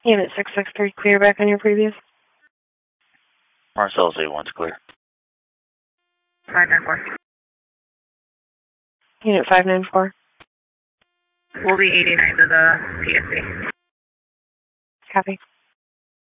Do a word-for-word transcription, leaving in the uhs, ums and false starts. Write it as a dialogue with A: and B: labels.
A: Unit six six three, clear back on your previous.
B: Marcellus eight one's clear.
C: five nine four.
A: Unit five nine four.
C: We'll be eighty-nine to the P S C.
A: Copy.